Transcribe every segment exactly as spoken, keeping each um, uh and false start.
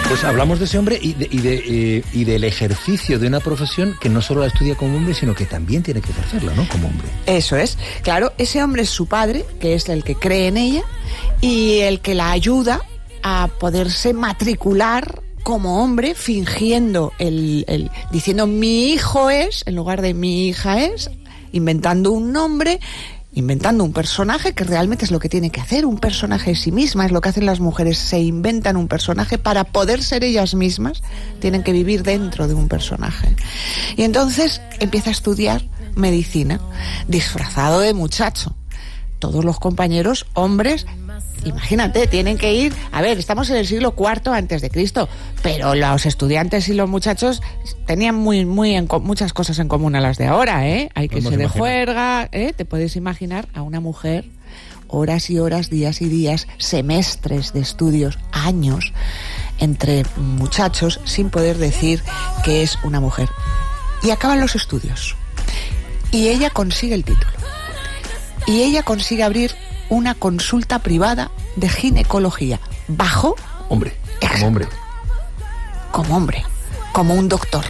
Pues hablamos de ese hombre y, de, y, de, eh, y del ejercicio de una profesión que no solo la estudia como hombre, sino que también tiene que ejercerla, ¿no? Como hombre. Eso es. Claro, ese hombre es su padre, que es el que cree en ella y el que la ayuda a poderse matricular como hombre, fingiendo el, el diciendo mi hijo es, en lugar de mi hija es, inventando un nombre, inventando un personaje que realmente es lo que tiene que hacer, un personaje de sí misma, es lo que hacen las mujeres, se inventan un personaje para poder ser ellas mismas, tienen que vivir dentro de un personaje. Y entonces empieza a estudiar medicina, disfrazado de muchacho. Todos los compañeros, hombres, imagínate, tienen que ir, a ver, estamos en el siglo cuarto antes de Cristo, pero los estudiantes y los muchachos tenían muy, muy en, muchas cosas en común a las de ahora, ¿eh? Hay que irse de juerga, ¿eh? Te puedes imaginar a una mujer, horas y horas, días y días, semestres de estudios, años, entre muchachos, sin poder decir que es una mujer. Y acaban los estudios. Y ella consigue el título. Y ella consigue abrir una consulta privada de ginecología bajo... Hombre, como hombre. Como hombre, como un doctor.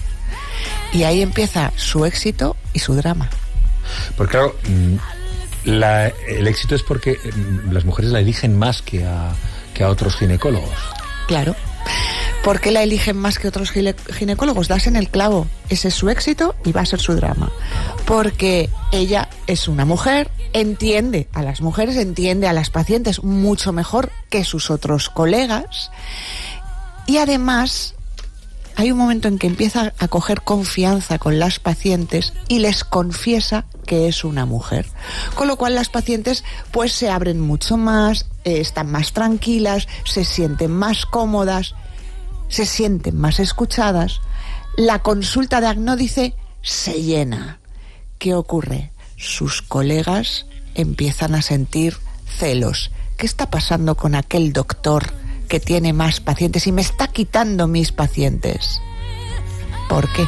Y ahí empieza su éxito y su drama. Porque claro, la, el éxito es porque las mujeres la eligen más que a, que a otros ginecólogos. Claro. ¿Por qué la eligen más que otros gine- ginecólogos? Das en el clavo. Ese es su éxito y va a ser su drama. Porque ella es una mujer, entiende a las mujeres, entiende a las pacientes mucho mejor que sus otros colegas. Y además, hay un momento en que empieza a coger confianza con las pacientes y les confiesa que es una mujer. Con lo cual las pacientes pues se abren mucho más, eh, están más tranquilas, se sienten más cómodas, se sienten más escuchadas. La consulta de Agnódice se llena. ¿Qué ocurre? Sus colegas empiezan a sentir celos. ¿Qué está pasando con aquel doctor que tiene más pacientes y me está quitando mis pacientes? ¿Por qué?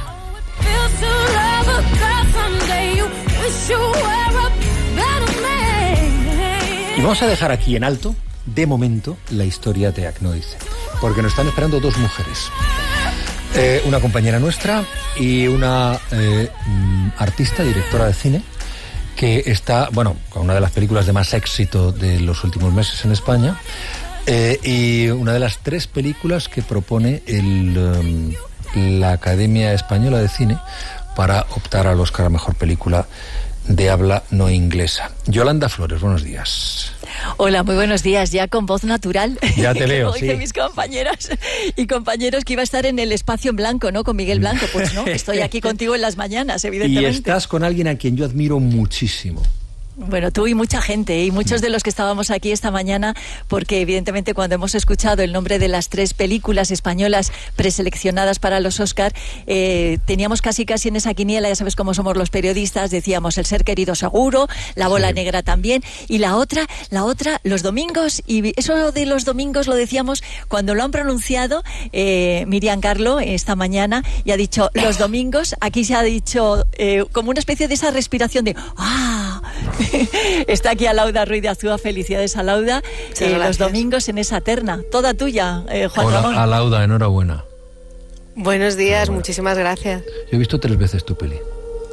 Y vamos a dejar aquí en alto, de momento, la historia de Agnódice, porque nos están esperando dos mujeres. Eh, una compañera nuestra y una eh, artista, directora de cine, que está, bueno, con una de las películas de más éxito de los últimos meses en España, eh, y una de las tres películas que propone el, um, la Academia Española de Cine para optar al Oscar a Mejor Película de habla no inglesa. Yolanda Flores, buenos días. Hola, muy buenos días, ya con voz natural. Ya te leo, como sí. dicen mis compañeras y compañeros, que iba a estar en el espacio en blanco, ¿no? Con Miguel Blanco. Pues no, estoy aquí contigo en las mañanas, evidentemente. Y estás con alguien a quien yo admiro muchísimo. Bueno, tú y mucha gente, y muchos de los que estábamos aquí esta mañana, porque evidentemente cuando hemos escuchado el nombre de las tres películas españolas preseleccionadas para los Oscar, eh, teníamos casi casi en esa quiniela, ya sabes cómo somos los periodistas, decíamos El ser querido seguro, La bola sí. negra también, y la otra, la otra, Los domingos, y eso de los domingos lo decíamos cuando lo han pronunciado eh, Miriam Carlo esta mañana, y ha dicho Los domingos, aquí se ha dicho eh, como una especie de esa respiración de ¡ah! Está aquí Alauda Ruiz de Azúa, felicidades Alauda, eh, los domingos en esa terna, toda tuya, eh, Juan Hola, Ramón. Alauda, enhorabuena. Buenos días, enhorabuena. Muchísimas gracias. Yo he visto tres veces tu peli.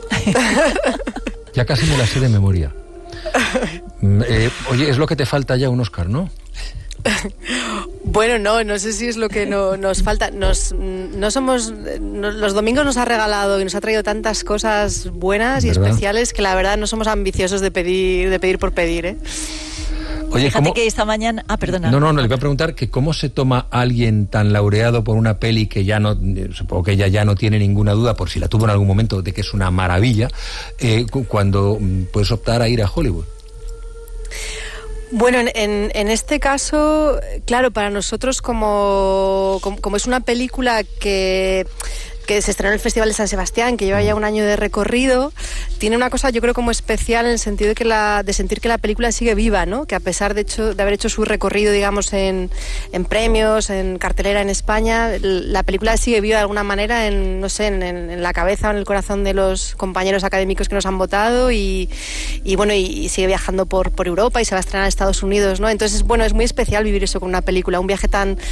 Ya casi me la sé de memoria. Eh, oye, es lo que te falta ya un Oscar, ¿no? Bueno, no, no sé si es lo que no, nos falta. Nos, no somos, no, los domingos nos ha regalado y nos ha traído tantas cosas buenas y ¿verdad? Especiales que la verdad no somos ambiciosos de pedir, de pedir por pedir, ¿eh? Oye, Fíjate ¿cómo? que esta mañana... Ah, perdona. No, no, no, le voy a preguntar que cómo se toma alguien tan laureado por una peli que ya no, supongo que ella ya no tiene ninguna duda, por si la tuvo en algún momento, de que es una maravilla, eh, cuando puedes optar a ir a Hollywood. Bueno, en, en, en este caso, claro, para nosotros como, como, como es una película que... que se estrenó en el Festival de San Sebastián, que lleva ya un año de recorrido, tiene una cosa yo creo como especial en el sentido de que la de sentir que la película sigue viva, ¿no? Que a pesar de hecho de haber hecho su recorrido, digamos, en, en premios, en cartelera en España, la película sigue viva de alguna manera en, no sé, en, en la cabeza o en el corazón de los compañeros académicos que nos han votado y, y bueno, y, y sigue viajando por, por Europa y se va a estrenar en Estados Unidos, ¿no? Entonces, bueno, es muy especial vivir eso con una película, un viaje tan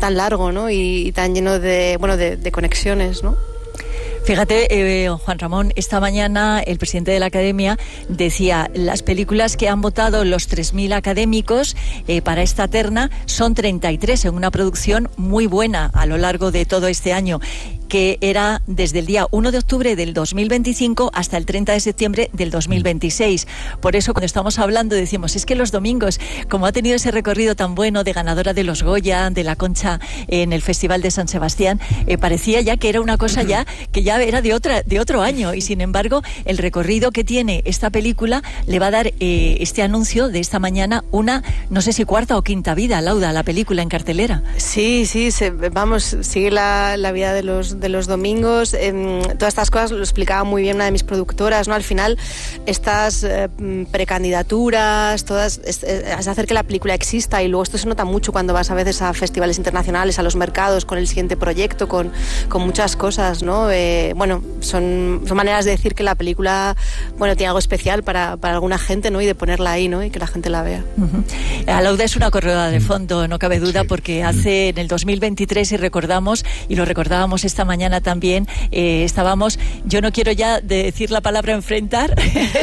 tan largo, ¿no? Y, y tan lleno de, bueno, de, de conexiones, ¿no? Fíjate, eh, Juan Ramón, esta mañana el presidente de la Academia decía, las películas que han votado los tres mil académicos eh, para esta terna son treinta y tres en una producción muy buena a lo largo de todo este año, que era desde el día uno de octubre del dos mil veinticinco hasta el treinta de septiembre del dos mil veintiséis. Por eso cuando estamos hablando decimos, es que los domingos, como ha tenido ese recorrido tan bueno de ganadora de los Goya, de la Concha en el Festival de San Sebastián, eh, parecía ya que era una cosa ya que ya era de otra de otro año, y sin embargo el recorrido que tiene esta película le va a dar eh, este anuncio de esta mañana una, no sé si cuarta o quinta vida, Lauda, la película en cartelera. Sí, sí, se, vamos, sigue la, la vida de los de los domingos. Eh, todas estas cosas lo explicaba muy bien una de mis productoras, ¿no? Al final, estas eh, precandidaturas, todas, es, es hacer que la película exista, y luego esto se nota mucho cuando vas a veces a festivales internacionales, a los mercados, con el siguiente proyecto, con, con muchas cosas, ¿no? Eh, bueno, son, son maneras de decir que la película, bueno, tiene algo especial para, para alguna gente, ¿no? Y de ponerla ahí, ¿no? Y que la gente la vea. Uh-huh. Lauda es una corredora de fondo, no cabe duda, porque hace en el dos mil veintitrés, y recordamos, y lo recordábamos esta mañana también, eh, estábamos, yo no quiero ya decir la palabra enfrentar,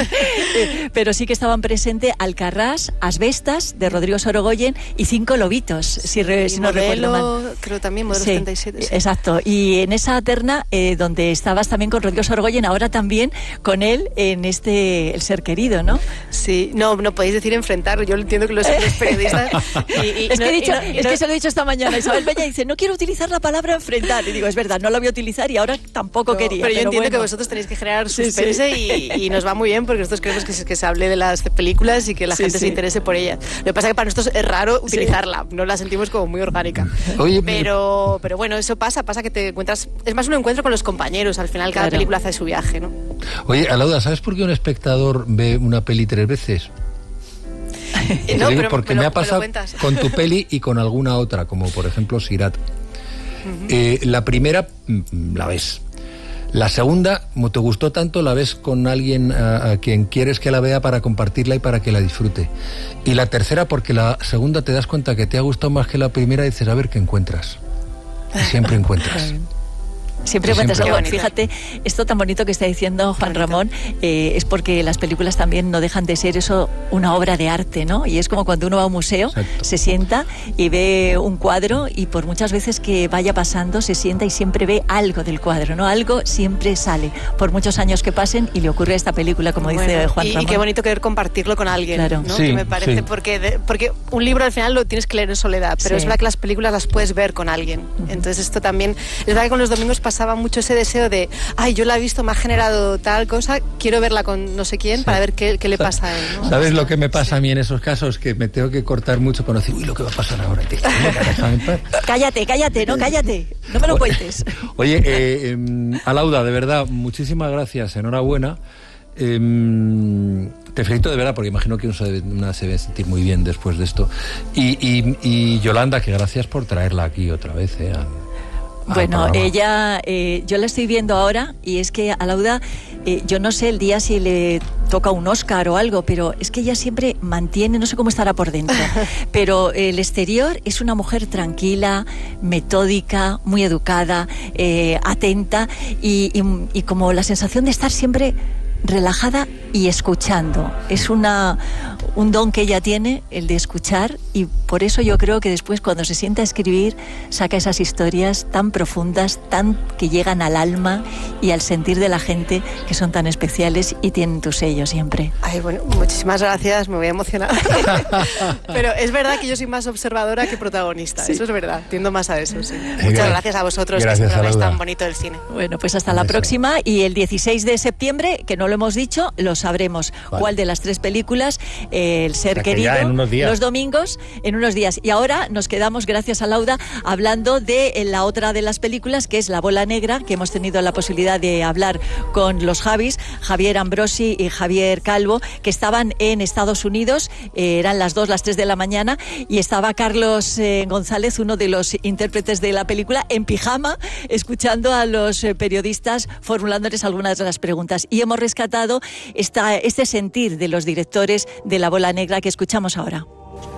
pero sí que estaban presentes Alcarrás, Asbestas, de Rodrigo Sorogoyen, y Cinco Lobitos, si, re, si no recuerdo mal. Creo también, Modelo sí, setenta y siete. Sí. Exacto, y en esa terna, eh, donde estabas también con Rodrigo Sorogoyen, ahora también con él en este El Ser Querido, ¿no? Sí, no, no podéis decir enfrentar, yo entiendo que los, los periodistas... y, y, es, que no, he dicho, y no, y es no, que se lo he dicho esta mañana, Isabel Peña dice, no quiero utilizar la palabra enfrentar, y digo, es verdad, no la voy a utilizar y ahora tampoco no, quería. Pero yo pero entiendo bueno. que vosotros tenéis que generar suspense, sí, sí. Y, y nos va muy bien, porque nosotros queremos que se, que se hable de las películas y que la sí, gente sí. se interese por ellas. Lo que pasa es que para nosotros es raro utilizarla, sí. No la sentimos como muy orgánica. Oye, pero, pero bueno, eso pasa, pasa que te encuentras, es más un encuentro con los compañeros, al final cada claro. película hace su viaje, ¿no? Oye, Alauda, ¿sabes por qué un espectador ve una peli tres veces? Eh, no, digo pero porque me, me lo, ha pasado me lo con tu peli y con alguna otra, como por ejemplo Sirat. Uh-huh. eh, la primera la ves. La segunda, como te gustó tanto, la ves con alguien a, a quien quieres que la vea para compartirla y para que la disfrute. Y la tercera, porque la segunda te das cuenta que te ha gustado más que la primera y dices, a ver qué encuentras. Y siempre encuentras. Siempre encuentras algo. Fíjate, esto tan bonito que está diciendo Juan Ramón, eh, es porque las películas también no dejan de ser eso, una obra de arte, ¿no? Y es como cuando uno va a un museo, exacto, se sienta y ve un cuadro, y por muchas veces que vaya pasando se sienta y siempre ve algo del cuadro, ¿no? Algo siempre sale, por muchos años que pasen, y le ocurre a esta película, como bueno, dice Juan y, Ramón. Y qué bonito querer compartirlo con alguien, claro. ¿no? Sí, que me parece, sí. porque, de, porque un libro al final lo tienes que leer en soledad, pero sí. Es verdad que las películas las puedes ver con alguien. Uh-huh. Entonces esto también, es verdad que con los domingos pasaba mucho ese deseo de, ay, yo la he visto, me ha generado tal cosa, quiero verla con no sé quién, sí, para ver qué, qué le pasa a él, ¿no? ¿Sabes lo que me pasa a mí en esos casos? Que me tengo que cortar mucho para decir, uy, lo que va a pasar ahora, tío. Cállate, cállate, no, cállate, no me lo cuentes. Oye, eh, eh, Alauda, de verdad, muchísimas gracias, enhorabuena. Eh, te felicito de verdad, porque imagino que uno se debe, una se debe sentir muy bien después de esto. Y, y, y Yolanda, que gracias por traerla aquí otra vez, eh, a, Bueno, ella, eh, yo la estoy viendo ahora, y es que a Lauda, eh, yo no sé el día si le toca un Oscar o algo, pero es que ella siempre mantiene, no sé cómo estará por dentro, pero el exterior es una mujer tranquila, metódica, muy educada, eh, atenta, y, y, y como la sensación de estar siempre relajada y escuchando. Es una un don que ella tiene, el de escuchar, y por eso yo creo que después, cuando se sienta a escribir, saca esas historias tan profundas, tan que llegan al alma y al sentir de la gente, que son tan especiales y tienen tu sello siempre. Ay, bueno, muchísimas gracias, me voy a emocionar. Pero es verdad que yo soy más observadora que protagonista, sí. Eso es verdad, tiendo más a eso, sí. Muchas gracias, gracias a vosotros, gracias, que siempre habláis tan bonito del cine. Bueno, pues hasta la eso. próxima, y el dieciséis de septiembre, que no lo hemos dicho, lo sabremos, vale. Cuál de las tres películas, eh, El Ser Querido, los domingos, en unos días. Y ahora nos quedamos, gracias a Lauda, hablando de la otra de las películas, que es La Bola Negra, que hemos tenido la posibilidad de hablar con los Javis, Javier Ambrosi y Javier Calvo, que estaban en Estados Unidos, eh, eran las dos, las tres de la mañana, y estaba Carlos eh, González, uno de los intérpretes de la película, en pijama, escuchando a los eh, periodistas formulándoles algunas de las preguntas. Y hemos rescatado esta, este sentir de los directores de La Bola Negra que escuchamos ahora.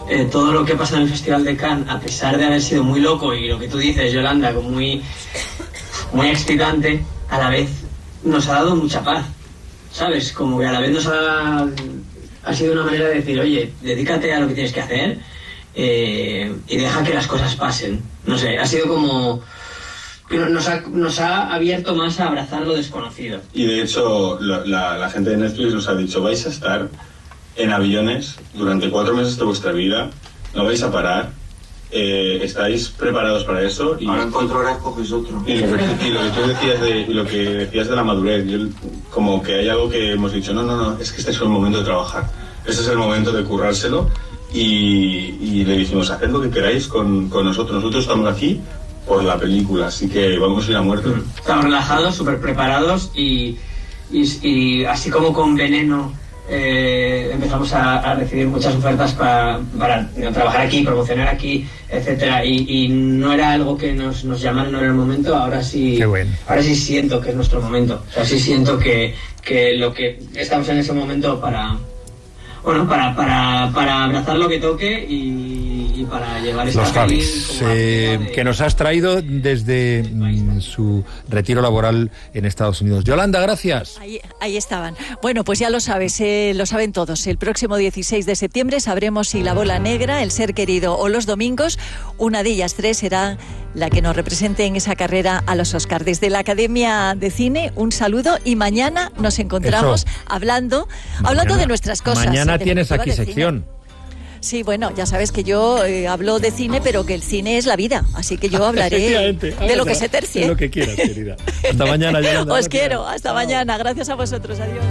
eh, todo lo que pasa en el Festival de Cannes, a pesar de haber sido muy loco y lo que tú dices, Yolanda, como muy, muy excitante, a la vez nos ha dado mucha paz, ¿sabes? Como que a la vez nos ha, ha sido una manera de decir, oye, dedícate a lo que tienes que hacer eh, y deja que las cosas pasen. No sé, ha sido como... Nos ha, nos ha abierto más a abrazar lo desconocido. Y de hecho, la, la, la gente de Netflix nos ha dicho, vais a estar en aviones durante cuatro meses de vuestra vida, no vais a parar, eh, estáis preparados para eso. Y ahora en cuatro horas coges otro. Y lo que, y lo que tú decías de, y lo que decías de la madurez, yo, como que hay algo que hemos dicho, no, no, no, es que este es el momento de trabajar, este es el momento de currárselo, y, y le dijimos, haced lo que queráis con, con nosotros, nosotros estamos aquí por la película, así que vamos a ir a muerte. Estamos relajados, súper preparados y, y, y así como con Veneno eh, empezamos a, a recibir muchas ofertas para, para trabajar aquí, promocionar aquí, etcétera, y, y no era algo que nos, nos llamaron, no era el momento. Ahora sí, Qué bueno. ahora sí siento que es nuestro momento, o sea, sí siento que, que lo que estamos en ese momento para, bueno, para, para, para abrazar lo que toque y, y para llevar esta Los peli Javis, como eh, de... que nos has traído desde mm, su retiro laboral en Estados Unidos. Yolanda, gracias. Ahí, ahí estaban. Bueno, pues ya lo sabes, eh, lo saben todos. El próximo dieciséis de septiembre sabremos si La Bola Negra, El Ser Querido o Los Domingos, una de ellas tres será la que nos represente en esa carrera a los Oscars. Desde la Academia de Cine, un saludo y mañana nos encontramos Eso. hablando hablando mañana, de nuestras cosas. Mañana tienes aquí sección. Sí, bueno, ya sabes que yo eh, hablo de cine, pero que el cine es la vida, así que yo hablaré de lo que se tercie. De lo que quieras, querida. Hasta mañana, Yolanda. Os gracias. quiero, hasta Chao. mañana. Gracias a vosotros, adiós.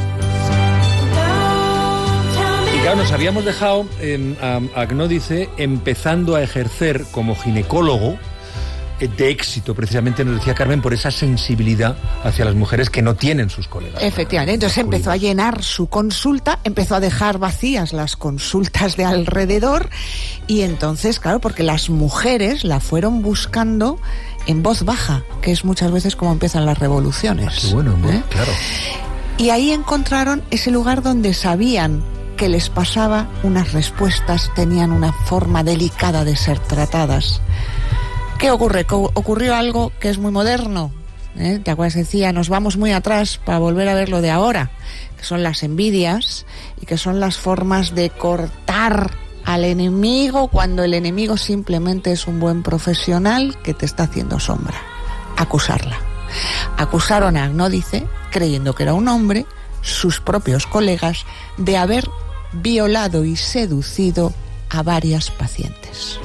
Y claro, nos habíamos dejado eh, a Agnódice empezando a ejercer como ginecólogo de éxito, precisamente nos decía Carmen, por esa sensibilidad hacia las mujeres que no tienen sus colegas. Efectivamente, entonces empezó a llenar su consulta, empezó a dejar vacías las consultas de alrededor y entonces, claro, porque las mujeres la fueron buscando en voz baja, que es muchas veces como empiezan las revoluciones. Qué bueno, ¿eh? Claro. Y ahí encontraron ese lugar donde sabían que les pasaba unas respuestas, tenían una forma delicada de ser tratadas. ¿Qué ocurre? Ocurrió algo que es muy moderno, ¿eh? ¿Te acuerdas? Decía, nos vamos muy atrás para volver a ver lo de ahora, que son las envidias y que son las formas de cortar al enemigo cuando el enemigo simplemente es un buen profesional que te está haciendo sombra. Acusarla. Acusaron a Agnódice, creyendo que era un hombre, sus propios colegas, de haber violado y seducido a varias pacientes.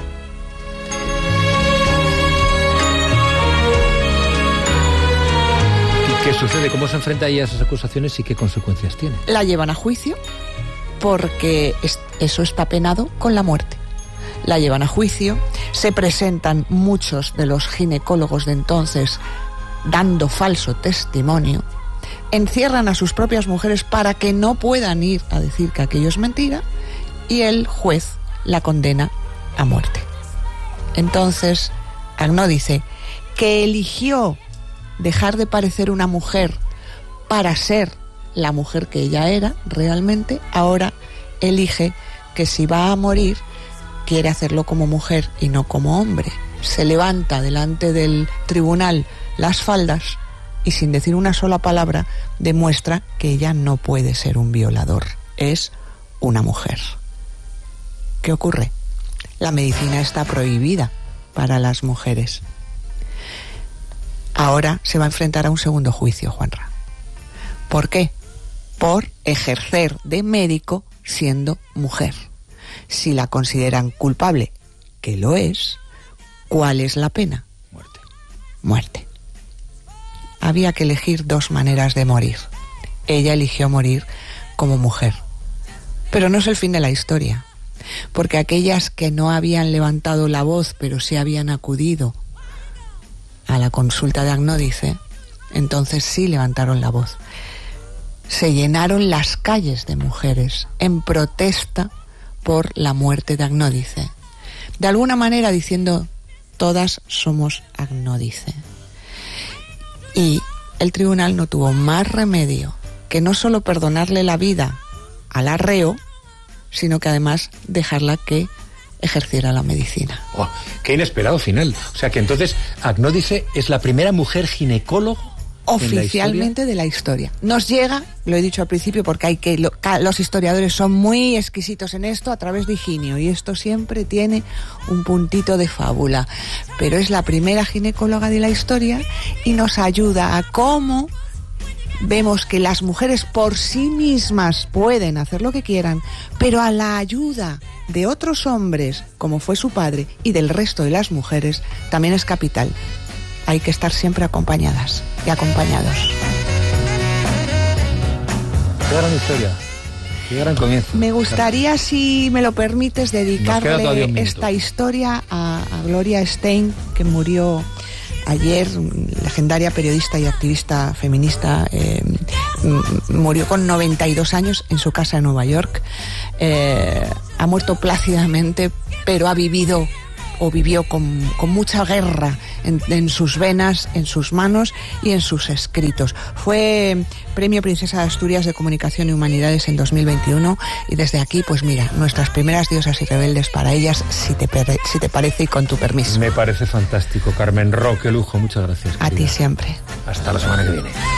¿Qué sucede? ¿Cómo se enfrenta ella a esas acusaciones y qué consecuencias tiene? La llevan a juicio porque eso está penado con la muerte. La llevan a juicio, se presentan muchos de los ginecólogos de entonces dando falso testimonio, encierran a sus propias mujeres para que no puedan ir a decir que aquello es mentira y el juez la condena a muerte. Entonces, Agnódice, que eligió dejar de parecer una mujer para ser la mujer que ella era realmente, ahora elige que si va a morir, quiere hacerlo como mujer y no como hombre. Se levanta delante del tribunal las faldas y sin decir una sola palabra demuestra que ella no puede ser un violador, es una mujer. ¿Qué ocurre? La medicina está prohibida para las mujeres. Ahora se va a enfrentar a un segundo juicio, Juanra. ¿Por qué? Por ejercer de médico siendo mujer. Si la consideran culpable, que lo es, ¿cuál es la pena? Muerte. Muerte. Había que elegir dos maneras de morir. Ella eligió morir como mujer. Pero no es el fin de la historia, porque aquellas que no habían levantado la voz, pero sí habían acudido a la consulta de Agnódice, entonces sí levantaron la voz. Se llenaron las calles de mujeres en protesta por la muerte de Agnódice. De alguna manera diciendo, todas somos Agnódice. Y el tribunal no tuvo más remedio que no solo perdonarle la vida al arreo, sino que además dejarla que ejerciera la medicina. Oh, ¡qué inesperado final! O sea que entonces Agnódice es la primera mujer ginecólogo oficialmente ¿en la de la historia. Nos llega, lo he dicho al principio, porque hay que lo, los historiadores son muy exquisitos en esto, a través de Higinio, y esto siempre tiene un puntito de fábula, pero es la primera ginecóloga de la historia y nos ayuda a cómo vemos que las mujeres por sí mismas pueden hacer lo que quieran, pero a la ayuda de otros hombres, como fue su padre, y del resto de las mujeres, también es capital. Hay que estar siempre acompañadas y acompañados. Qué gran historia, qué gran comienzo. Me gustaría, si me lo permites, dedicarle esta historia a, a Gloria Steinem, que murió ayer, legendaria periodista y activista feminista, eh, murió con noventa y dos años en su casa en Nueva York. Eh, ha muerto plácidamente, pero ha vivido o vivió con, con mucha guerra en, en sus venas, en sus manos y en sus escritos. Fue Premio Princesa de Asturias de Comunicación y Humanidades en dos mil veintiuno, y desde aquí, pues mira, nuestras primeras diosas y rebeldes para ellas, si te, si te parece y con tu permiso. Me parece fantástico, Carmen Ro, qué lujo, muchas gracias. A ti siempre. Hasta la semana que viene.